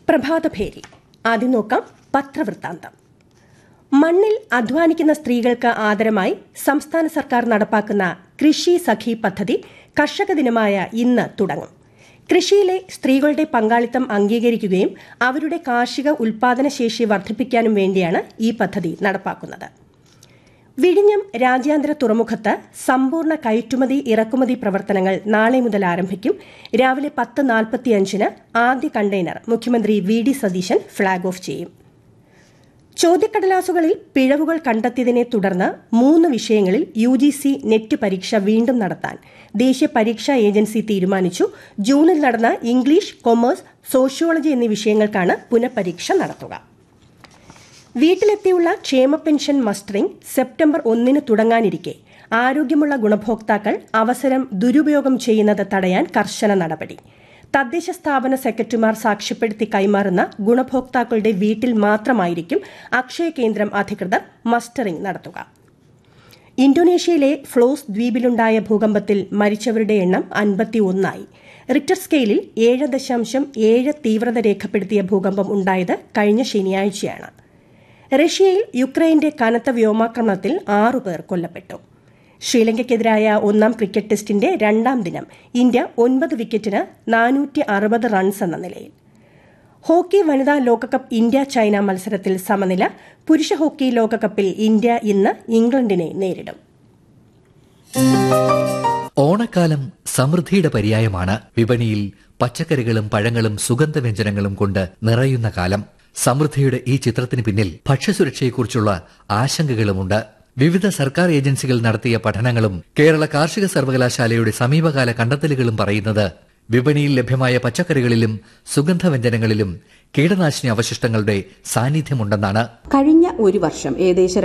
പ്രഭാതഭേരി. ആദ്യം നോക്കാം പത്രവൃത്താന്തം. മണ്ണിൽ അധ്വാനിക്കുന്ന സ്ത്രീകൾക്ക് ആദരമായി സംസ്ഥാന സർക്കാർ നടപ്പാക്കുന്ന കൃഷി സഖി പദ്ധതി കർഷക ദിനമായ ഇന്ന് തുടങ്ങും. കൃഷിയിലെ സ്ത്രീകളുടെ പങ്കാളിത്തം അംഗീകരിക്കുകയും അവരുടെ കാർഷിക ഉൽപാദനശേഷി വർദ്ധിപ്പിക്കാനും വേണ്ടിയാണ് ഈ പദ്ധതി നടപ്പാക്കുന്നത്. വിഴിഞ്ഞം രാജ്യാന്തര തുറമുഖത്ത് സമ്പൂർണ്ണ കയറ്റുമതി ഇറക്കുമതി പ്രവർത്തനങ്ങൾ നാളെ മുതൽ ആരംഭിക്കും. രാവിലെ 10:45 ആദ്യ കണ്ടെയ്നർ മുഖ്യമന്ത്രി വി.ഡി. സതീശൻ ഫ്ളാഗ് ഓഫ് ചെയ്യും. ചോദ്യക്കടലാസുകളിൽ പിഴവുകൾ കണ്ടെത്തിയതിനെ തുടർന്ന് 3 വിഷയങ്ങളിൽ UGC നെറ്റ് പരീക്ഷ വീണ്ടും നടത്താൻ ദേശീയ പരീക്ഷാ ഏജൻസി തീരുമാനിച്ചു. ജൂണിൽ നടന്ന ഇംഗ്ലീഷ്, കൊമേഴ്സ്, സോഷ്യോളജി എന്നീ വിഷയങ്ങൾക്കാണ് പുനഃപരീക്ഷ നടത്തുക. വീട്ടിലെത്തിയുള്ള ക്ഷേമ പെൻഷൻ മസ്റ്ററിംഗ് സെപ്റ്റംബർ 1 തുടങ്ങാനിരിക്കെ ആരോഗ്യമുള്ള ഗുണഭോക്താക്കൾ അവസരം ദുരുപയോഗം ചെയ്യുന്നത് തടയാൻ കർശന നടപടി. തദ്ദേശ സ്ഥാപന സെക്രട്ടറിമാർ സാക്ഷ്യപ്പെടുത്തി കൈമാറുന്ന ഗുണഭോക്താക്കളുടെ വീട്ടിൽ മാത്രമായിരിക്കും അക്ഷയ കേന്ദ്രം അധികൃതർ മസ്റ്ററിംഗ് നടത്തുക. ഇന്തോനേഷ്യയിലെ ഫ്ലോസ് ദ്വീപിലുണ്ടായ ഭൂകമ്പത്തിൽ മരിച്ചവരുടെ എണ്ണം 51. റിക്ടർ സ്കെയിലിൽ 7.7 തീവ്രത രേഖപ്പെടുത്തിയ ഭൂകമ്പം ഉണ്ടായത് കഴിഞ്ഞ ശനിയാഴ്ചയാണ്. റഷ്യയിൽ യുക്രൈന്റെ കനത്ത വ്യോമാക്രമണത്തിൽ 6 പേർ കൊല്ലപ്പെട്ടു. ശ്രീലങ്കയ്ക്കെതിരായ 1-ാം ക്രിക്കറ്റ് ടെസ്റ്റിന്റെ 2ാം ദിനം ഇന്ത്യ 9 വിക്കറ്റിന് 460 റൺസ് എന്ന നിലയിൽ. ഹോക്കി വനിതാ ലോകകപ്പ് ഇന്ത്യ ചൈന മത്സരത്തിൽ സമനില. പുരുഷ ഹോക്കി ലോകകപ്പിൽ ഇന്ത്യ ഇന്ന് ഇംഗ്ലണ്ടിനെ നേരിടും. ഓണക്കാലം സമൃദ്ധിയുടെ പര്യായമാണ്. വിപണിയിൽ പച്ചക്കറികളും പഴങ്ങളും സുഗന്ധവ്യഞ്ജനങ്ങളും കൊണ്ട് നിറയുന്ന കാലം. സമൃദ്ധിയുടെ ഈ ചിത്രത്തിന് പിന്നിൽ ഭക്ഷ്യസുരക്ഷയെക്കുറിച്ചുള്ള ആശങ്കകളുമുണ്ട്. വിവിധ സർക്കാർ ഏജൻസികൾ നടത്തിയ പഠനങ്ങളും കേരള കാർഷിക സർവകലാശാലയുടെ സമീപകാല കണ്ടെത്തലുകളും പറയുന്നത് വിപണിയിൽ ലഭ്യമായ പച്ചക്കറികളിലും സുഗന്ധവ്യഞ്ജനങ്ങളിലും കീടനാശിനി അവശിഷ്ടങ്ങളുടെ സാന്നിധ്യമുണ്ടെന്നാണ്. കഴിഞ്ഞ ഒരു വർഷം ഏകദേശം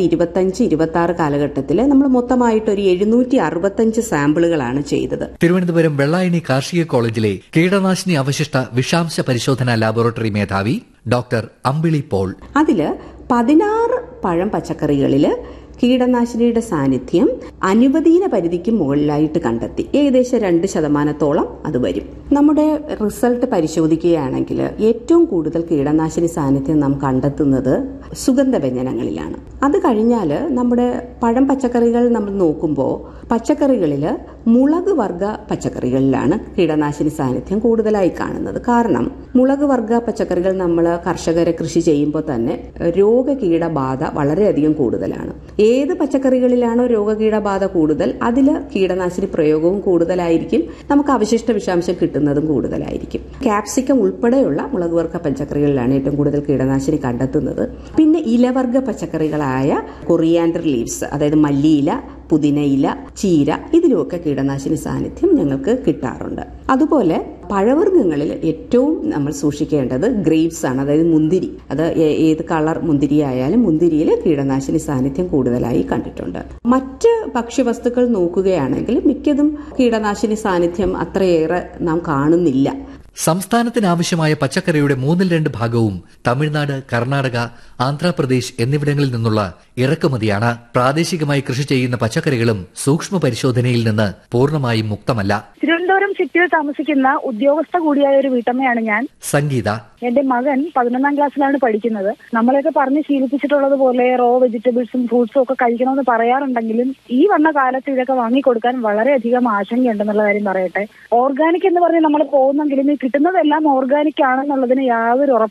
2025-26 കാലഘട്ടത്തിൽ നമ്മൾ മൊത്തമായിട്ട് ഒരു 765 സാമ്പിളുകളാണ് ചെയ്തത്. തിരുവനന്തപുരം വെള്ളായണി കാർഷിക കോളേജിലെ കീടനാശിനി അവശിഷ്ട വിഷാംശ പരിശോധനാ ലാബോറട്ടറി മേധാവി ഡോക്ടർ അമ്പിളി പോൾ അതില് 16 പഴം പച്ചക്കറികളില് കീടനാശിനിയുടെ സാന്നിധ്യം അനുവദനീയ പരിധിക്ക് മുകളിലായിട്ട് കണ്ടെത്തി. ഏകദേശം 2% അത് വരും. നമ്മുടെ റിസൾട്ട് പരിശോധിക്കുകയാണെങ്കിൽ ഏറ്റവും കൂടുതൽ കീടനാശിനി സാന്നിധ്യം നാം കണ്ടെത്തുന്നത് സുഗന്ധവ്യഞ്ജനങ്ങളിലാണ്. അത് കഴിഞ്ഞാൽ നമ്മുടെ പഴം പച്ചക്കറികൾ നമ്മൾ നോക്കുമ്പോൾ പച്ചക്കറികളിൽ മുളക് വർഗ പച്ചക്കറികളിലാണ് കീടനാശിനി സാന്നിധ്യം കൂടുതലായി കാണുന്നത്. കാരണം മുളക് വർഗ പച്ചക്കറികൾ നമ്മൾ കർഷകരെ കൃഷി ചെയ്യുമ്പോൾ തന്നെ രോഗകീടബാധ വളരെയധികം കൂടുതലാണ്. ഏത് പച്ചക്കറികളിലാണോ രോഗകീടബാധ കൂടുതൽ അതിൽ കീടനാശിനി പ്രയോഗവും കൂടുതലായിരിക്കും, നമുക്ക് അവശിഷ്ട വിഷാംശം കിട്ടുന്നതും കൂടുതലായിരിക്കും. ക്യാപ്സിക്കം ഉൾപ്പെടെയുള്ള മുളക് വർഗ പച്ചക്കറികളിലാണ് ഏറ്റവും കൂടുതൽ കീടനാശിനി കണ്ടെത്തുന്നത്. പിന്നെ ഇലവർഗ പച്ചക്കറികളായ കൊറിയാൻഡർ ലീവ്സ്, അതായത് മല്ലിയില, പുതിനയില, ചീര, ഇതിലുമൊക്കെ കീടനാശിനി സാന്നിധ്യം ഞങ്ങൾക്ക് കിട്ടാറുണ്ട്. അതുപോലെ പഴവർഗ്ഗങ്ങളിൽ ഏറ്റവും നമ്മൾ സൂക്ഷിക്കേണ്ടത് ഗ്രേപ്സ് ആണ്, അതായത് മുന്തിരി. അത് ഏത് കളർ മുന്തിരി ആയാലും മുന്തിരിയിൽ കീടനാശിനി സാന്നിധ്യം കൂടുതലായി കണ്ടിട്ടുണ്ട്. മറ്റ് ഭക്ഷ്യവസ്തുക്കൾ നോക്കുകയാണെങ്കിൽ മിക്കതും കീടനാശിനി സാന്നിധ്യം അത്രയേറെ നാം കാണുന്നില്ല. സംസ്ഥാനത്തിനാവശ്യമായ പച്ചക്കറിയുടെ 2/3 ഭാഗവും തമിഴ്നാട്, കർണാടക, ആന്ധ്രാപ്രദേശ് എന്നിവിടങ്ങളിൽ നിന്നുള്ള ഇറക്കുമതിയാണ്. പ്രാദേശികമായി കൃഷി ചെയ്യുന്ന പച്ചക്കറികളും സൂക്ഷ്മ പരിശോധനയിൽ നിന്ന് പൂർണ്ണമായും മുക്തമല്ല. തിരുവനന്തപുരം സിറ്റിയിൽ താമസിക്കുന്ന ഉദ്യോഗസ്ഥ കൂടിയായ ഒരു വീട്ടമ്മയാണ് ഞാൻ. സംഗീത. എന്റെ മകൻ 11ാം ക്ലാസ്സിലാണ് പഠിക്കുന്നത്. നമ്മളെയൊക്കെ പറഞ്ഞ് ശീലിപ്പിച്ചിട്ടുള്ളത് പോലെ റോ വെജിറ്റബിൾസും ഫ്രൂട്ട്സും ഒക്കെ കഴിക്കണമെന്ന് പറയാറുണ്ടെങ്കിലും ഈ വന്ന കാലത്ത് ഇതൊക്കെ വാങ്ങിക്കൊടുക്കാൻ വളരെയധികം ആശങ്കയുണ്ടെന്നുള്ള കാര്യം പറയട്ടെ. ഓർഗാനിക് എന്ന് പറഞ്ഞ് നമ്മൾ പോകുന്നെങ്കിലും ഈ കിട്ടുന്നതെല്ലാം ഓർഗാനിക് ആണെന്നുള്ളതിന് യാതൊരു